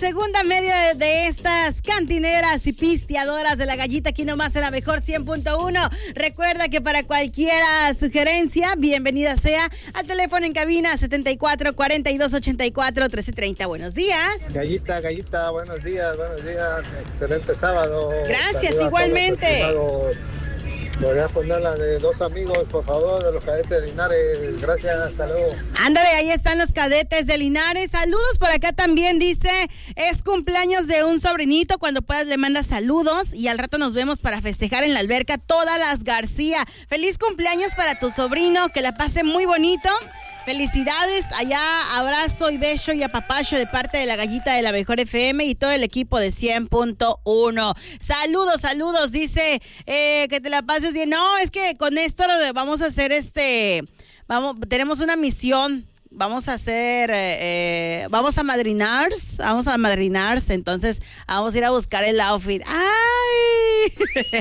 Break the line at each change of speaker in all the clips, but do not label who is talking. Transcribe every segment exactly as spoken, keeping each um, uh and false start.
segunda media de, de estas cantineras y pisteadoras de la gallita, aquí nomás en la mejor cien punto uno. Recuerda que para cualquier sugerencia, bienvenida sea al teléfono en cabina setenta y cuatro, cuarenta y dos, ochenta y cuatro, trece treinta. Buenos días.
Gallita, gallita, buenos días, buenos días. Excelente sábado.
Gracias,
Saluda
igualmente.
Podrías poner la de dos amigos, por favor, de los cadetes de Linares. Gracias, hasta luego.
Ándale, ahí están los cadetes de Linares. Saludos por acá también, dice, es cumpleaños de un sobrinito. Cuando puedas le mandas saludos y al rato nos vemos para festejar en la alberca Todas las García. Feliz cumpleaños para tu sobrino, que la pase muy bonito. Felicidades, allá abrazo y beso y apapacho de parte de la gallita de la mejor F M y todo el equipo de cien punto uno. Saludos, saludos, dice eh, que te la pases bien. No, es que con esto vamos a hacer este, vamos, tenemos una misión. Vamos a hacer, eh, eh, vamos a madrinar, vamos a madrinar, entonces vamos a ir a buscar el outfit. ¡Ay!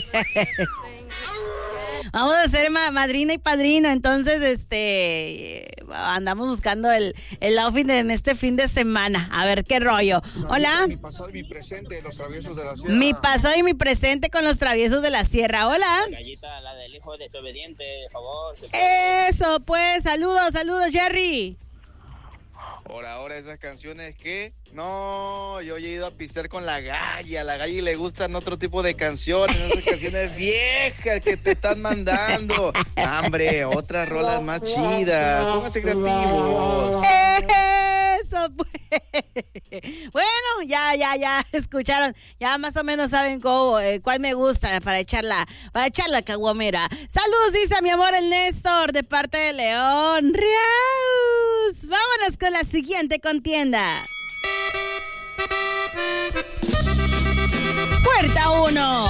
Vamos a ser ma- madrina y padrino, entonces este andamos buscando el, el outfit en este fin de semana. A ver qué rollo. Hola.
Mi pasado y mi presente, los traviesos de la sierra.
Mi pasado y mi presente con los traviesos de la sierra. Hola.
Gallita, la del hijo desobediente, por favor.
Eso, pues, saludos, saludos, Jerry.
Ahora, ahora esas canciones que no, yo he ido a pistear con la Galla, a la Galla le gustan otro tipo de canciones, esas canciones viejas que te están mandando. Hombre, otras rolas más chidas, pónganse creativos.
Eso, pues. Bueno, ya, ya, ya escucharon, ya más o menos saben cómo, eh, cuál me gusta para echarla, para echar la caguamera. Saludos, dice mi amor el Néstor, de parte de León. Riaus. Vámonos con la siguiente contienda. Puerta uno.